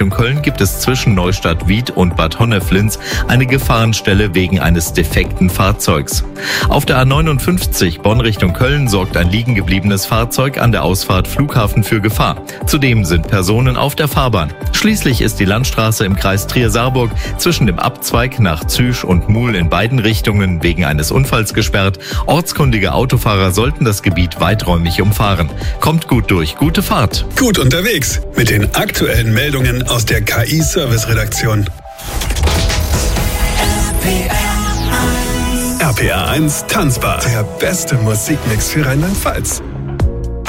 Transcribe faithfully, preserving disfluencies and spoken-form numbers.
In Köln gibt es zwischen Neustadt-Wied und Bad Honneflins eine Gefahrenstelle wegen eines defekten Fahrzeugs. Auf der A neunundfünfzig Bonn Richtung Köln sorgt ein liegen gebliebenes Fahrzeug an der Ausfahrt Flughafen für Gefahr. Zudem sind Personen auf der Fahrbahn. Schließlich ist die Landstraße im Kreis Trier-Saarburg zwischen dem Abzweig nach Züsch und Muhl in beiden Richtungen wegen eines Unfalls gesperrt. Ortskundige Autofahrer sollten das Gebiet weiträumig umfahren. Kommt gut durch, gute Fahrt. Gut unterwegs mit den aktuellen Meldungen aus der K I-Service-Redaktion. R P R eins Tanzbar. Der beste Musikmix für Rheinland-Pfalz.